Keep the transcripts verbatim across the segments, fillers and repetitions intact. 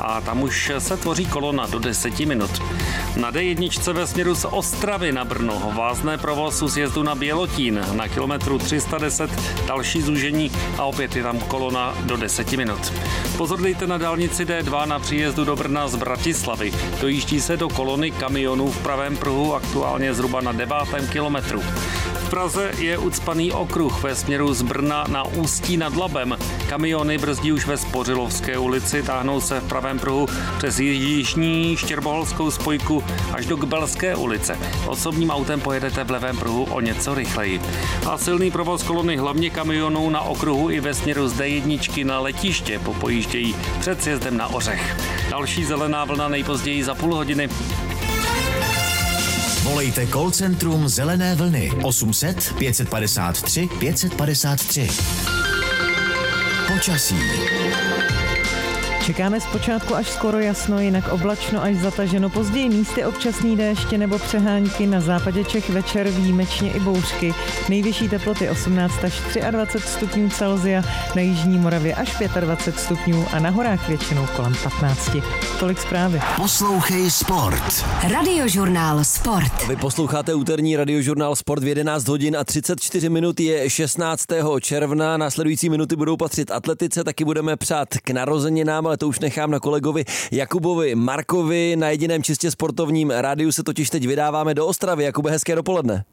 a tam už se tvoří kolona do deseti minut. Na D jedna ve směru z Ostravy na Brno vázne provoz u sjezdu na Bělotín. Na kilometru tři sta deset další zúžení a opět je tam kolona do deseti minut. Pozor dejte na dálnici D dva na příjezdu do Brna z Bratislavy. Dojíždí se do kolony kamionů v pravém pruhu aktuálně zhruba na devátém kilometru. V Praze je ucpaný okruh ve směru z Brna na Ústí nad Labem. Kamiony brzdí už ve Spořilovské ulici, táhnou se v pravém pruhu přes jižní štěrboholskou spojku až do Kbelské ulice. Osobním autem pojedete v levém pruhu o něco rychleji. A silný provoz kolony hlavně kamionů na okruhu i ve směru z D jedna na letiště popojíždějí před sjezdem na Ořech. Další zelená vlna nejpozději za půl hodiny. Volejte call centrum Zelené vlny osm set pět padesát tři pět padesát tři. Počasí. Čekáme zpočátku až skoro jasno, jinak oblačno až zataženo. Později místy občasný déště nebo přehánky, na západě Čech večer výjimečně i bouřky. Nejvyšší teploty osmnáct až dvacet tři stupňů Celsia, na jižní Moravě až dvacet pět stupňů a na horách většinou kolem patnáct. Tolik zprávy. Poslouchej Sport. Radiožurnál Sport. Vy posloucháte úterní Radiožurnál Sport v jedenáct hodin a třicet čtyři minut, je šestnáctého června. Následující minuty budou patřit atletice, taky budeme přát k narozeninám, ale to už nechám na kolegovi Jakubovi Markovi. Na jediném čistě sportovním rádiu se totiž teď vydáváme do Ostravy. Jakube, hezké dopoledne.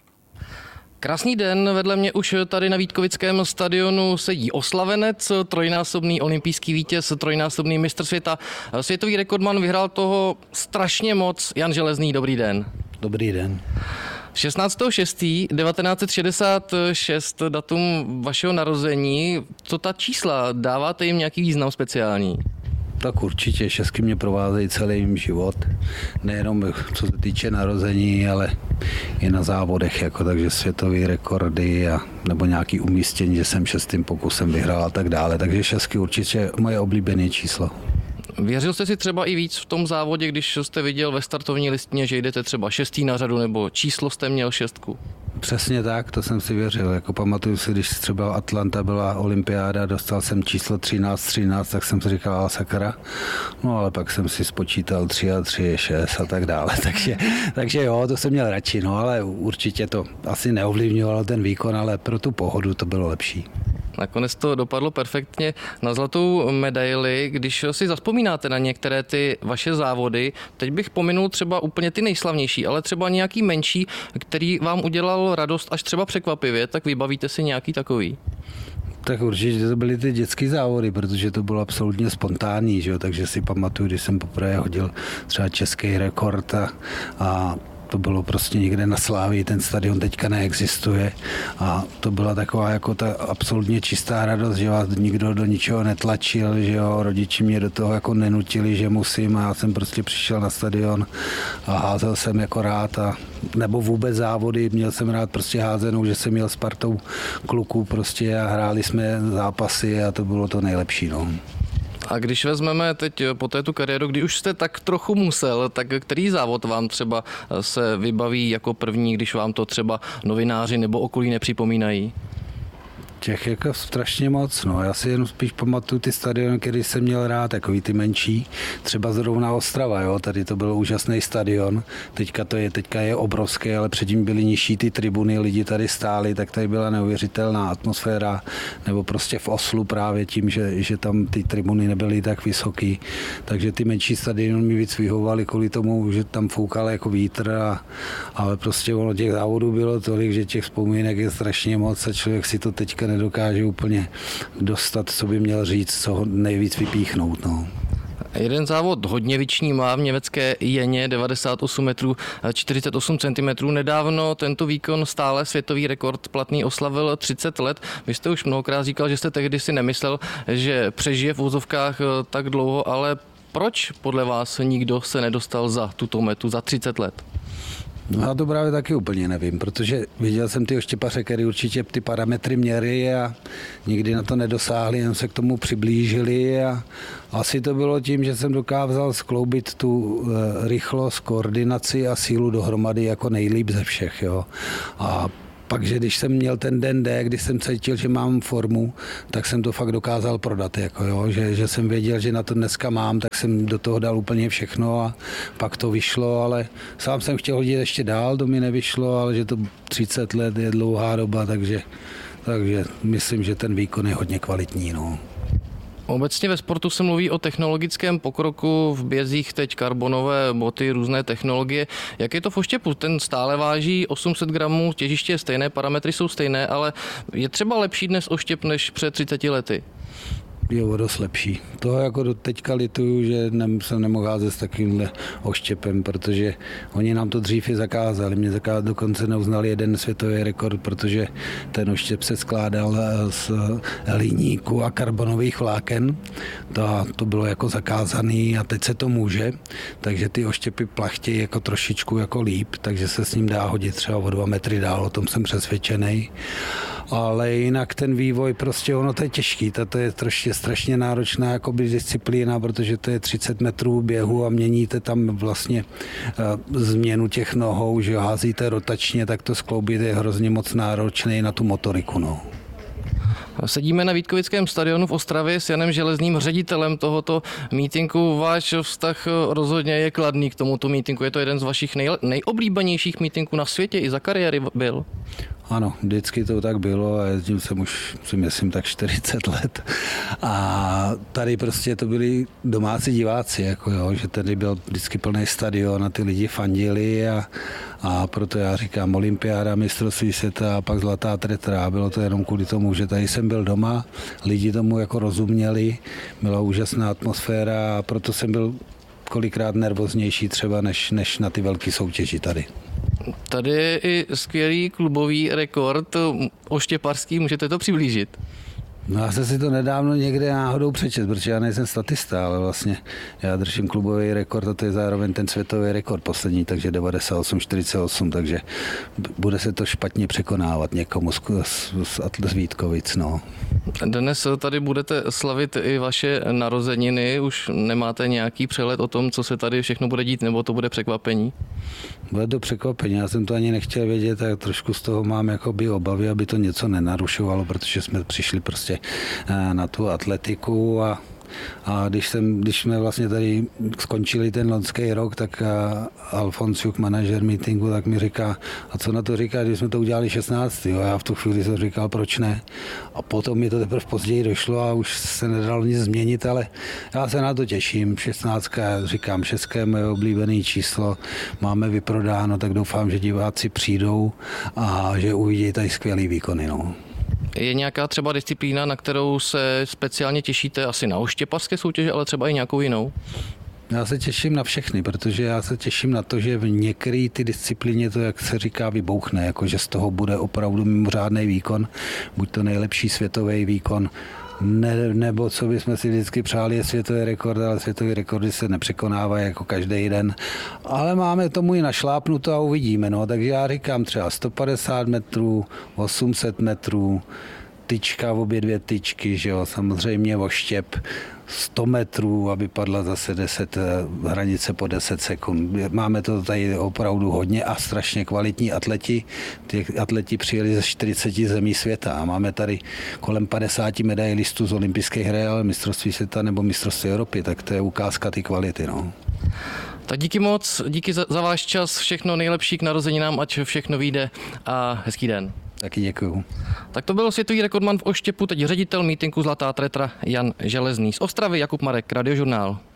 Krásný den, vedle mě už tady na Vítkovickém stadionu sedí oslavenec, trojnásobný olympijský vítěz, trojnásobný mistr světa. Světový rekordman, vyhrál toho strašně moc. Jan Železný, dobrý den. Dobrý den. šestnáctého šestého devatenáct set šedesát šest, datum vašeho narození. Co ta čísla, dáváte jim nějaký význam speciální? Tak určitě, šestky mě provázejí celý mým život. Nejenom co se týče narození, ale i na závodech, jako takže světové rekordy a nebo nějaký umístění, že jsem šestým pokusem vyhrál a tak dále. Takže šestky určitě moje oblíbené číslo. Věřil jste si třeba i víc v tom závodě, když jste viděl ve startovní listině, že jdete třeba šestý na řadu, nebo číslo jste měl šestku? Přesně tak, to jsem si věřil. Jako pamatuju si, když třeba Atlanta byla olympiáda, dostal jsem číslo třináct třináct, tak jsem si říkal, sakra. No ale pak jsem si spočítal tři a tři je šest a tak dále. Takže, takže jo, to jsem měl radši, no ale určitě to asi neovlivňovalo ten výkon, ale pro tu pohodu to bylo lepší. Nakonec to dopadlo perfektně na zlatou medaili. Když si zazpomínáte na některé ty vaše závody, teď bych pominul třeba úplně ty nejslavnější, ale třeba nějaký menší, který vám udělal radost až třeba překvapivě, tak vybavíte si nějaký takový? Tak určitě to byly ty dětský závody, protože to bylo absolutně spontánní, že jo? Takže si pamatuju, když jsem poprvé hodil třeba český rekord a, a to bylo prostě někde na Slávii, ten stadion teďka neexistuje a to byla taková jako ta absolutně čistá radost, že vás nikdo do ničeho netlačil, že jo, rodiči mě do toho jako nenutili, že musím a já jsem prostě přišel na stadion a házel jsem jako rád a nebo vůbec závody, měl jsem rád prostě házenou, že jsem měl s partou kluků prostě a hráli jsme zápasy a to bylo to nejlepší, no. A když vezmeme teď po té tu kariéru, kdy už jste tak trochu musel, tak který závod vám třeba se vybaví jako první, když vám to třeba novináři nebo okolí nepřipomínají? Těch jako strašně moc, no. Já si jen spíš pamatuju ty stadiony, který jsem měl rád, takový ty menší, třeba zrovna Ostrava, jo, tady to byl úžasný stadion, teďka to je, teďka je obrovský, ale předtím byly nižší ty tribuny, lidi tady stáli, tak tady byla neuvěřitelná atmosféra, nebo prostě v Oslu právě tím, že, že tam ty tribuny nebyly tak vysoký, takže ty menší stadiony mi víc vyhovovaly kvůli tomu, že tam foukal jako vítr, a, ale prostě ono těch závodů bylo tolik, že těch vzpomínek je strašně moc a člověk si to teďka nedokáže úplně dostat, co by měl říct, co ho nejvíc vypíchnout. No. Jeden závod hodně vyční má v německé Jeně, devadesát osm metrů, čtyřicet osm centimetrů. Nedávno tento výkon stále světový rekord platný oslavil třicet let. Vy jste už mnohokrát říkal, že jste tehdy si nemyslel, že přežije v úzovkách tak dlouho, ale proč podle vás nikdo se nedostal za tuto metu za třicet let? No já to právě taky úplně nevím, protože viděl jsem ty oštěpaře, který určitě ty parametry měli a nikdy na to nedosáhli, jen se k tomu přiblížili a asi to bylo tím, že jsem dokázal skloubit tu rychlost, koordinaci a sílu dohromady jako nejlíp ze všech. Jo. A pak, že když jsem měl ten den D, kdy jsem cítil, že mám formu, tak jsem to fakt dokázal prodat, jako jo, že, že jsem věděl, že na to dneska mám, tak jsem do toho dal úplně všechno a pak to vyšlo, ale sám jsem chtěl hodit ještě dál, to mi nevyšlo, ale že to třicet let je dlouhá doba, takže, takže myslím, že ten výkon je hodně kvalitní. No. Obecně ve sportu se mluví o technologickém pokroku, v bězích teď karbonové boty, různé technologie. Jak je to v oštěpu? Ten stále váží osm set gramů, těžiště je stejné, parametry jsou stejné, ale je třeba lepší dnes oštěp než před třiceti lety? Je o dost lepší. Toho jako do teďka lituju, že ne, jsem nemohl házet s takovýmhle oštěpem, protože oni nám to dřív i zakázali. Mě zakázali, dokonce neuznali jeden světový rekord, protože ten oštěp se skládal z hliníku a karbonových vláken. To, to bylo jako zakázaný a teď se to může, takže ty oštěpy plachtějí jako trošičku jako líp, takže se s ním dá hodit třeba o dva metry dál, o tom jsem přesvědčený. Ale jinak ten vývoj, prostě ono to je těžký, to je trošku strašně náročná jakoby disciplína, protože to je třicet metrů běhu a měníte tam vlastně uh, změnu těch nohou, že házíte rotačně, tak to skloubit je hrozně moc náročný na tu motoriku. No. Sedíme na Vítkovickém stadionu v Ostravě s Janem Železným, ředitelem tohoto mítinku. Váš vztah rozhodně je kladný k tomuto mítinku. Je to jeden z vašich nej, nejoblíbenějších mítinků na světě, i za kariéry byl. Ano, vždycky to tak bylo a jezdím jsem už, si myslím, tak čtyřicet let. A tady prostě to byli domácí diváci, jako jo, že tady byl vždycky plný stadion a ty lidi fandili a, a proto já říkám olympiáda, mistrovství světa a pak zlatá tretra. Bylo to jenom kvůli tomu, že tady jsem byl doma, lidi tomu jako rozuměli, byla úžasná atmosféra a proto jsem byl kolikrát nervóznější třeba než, než na ty velké soutěži tady. Tady je i skvělý klubový rekord oštěparský, můžete to přiblížit? No já jsem si to nedávno někde náhodou přečet, protože já nejsem statista, ale vlastně já držím klubový rekord a to je zároveň ten světový rekord poslední, takže devadesát osm čtyřicet osm, takže bude se to špatně překonávat někomu z, z, z Vítkovic. No. Dnes tady budete slavit i vaše narozeniny, už nemáte nějaký přehled o tom, co se tady všechno bude dít, nebo to bude překvapení? Bude to překvapení, já jsem to ani nechtěl vědět, tak trošku z toho mám jakoby obavy, aby to něco nenarušovalo, protože jsme přišli prostě na tu atletiku a A když, jsem, když jsme vlastně tady skončili ten loňský rok, tak Alfons Juk, manažer meetingu, tak mi říká, a co na to říká, když jsme to udělali šestnáctého A já v tu chvíli jsem říkal, proč ne. A potom mi to teprve později došlo a už se nedalo nic změnit, ale já se na to těším. šestnáctka, říkám, šestké moje oblíbené číslo, máme vyprodáno, tak doufám, že diváci přijdou a že uvidí tady skvělý výkony. No. Je nějaká třeba disciplína, na kterou se speciálně těšíte, asi na oštěpařské soutěže, ale třeba i nějakou jinou? Já se těším na všechny, protože já se těším na to, že v některé ty disciplíně to, jak se říká, vybouchne, jako že z toho bude opravdu mimořádný výkon, buď to nejlepší světový výkon, Ne, nebo co bychom si vždycky přáli, je světový rekord, ale světový rekordy se nepřekonávají jako každý den. Ale máme tomu i našlápnuto a uvidíme. No. Takže já říkám třeba sto padesát metrů, osm set metrů, tyčka, obě dvě tyčky, že jo, samozřejmě oštěp, sto metrů, aby padla zase deset, hranice po deset sekund. Máme to tady opravdu hodně a strašně kvalitní atleti. Ty atleti přijeli ze čtyřiceti zemí světa a máme tady kolem padesáti medailistů z olympijských her, ale mistrovství světa nebo mistrovství Evropy, tak to je ukázka ty kvality. No. Tak díky moc, díky za, za váš čas, všechno nejlepší k narozeninám, ať všechno vyjde a hezký den. Taky děkuju. Tak to byl světový rekordman v oštěpu, teď ředitel mítinku Zlatá tretra Jan Železný. Z Ostravy Jakub Marek, Radiožurnál.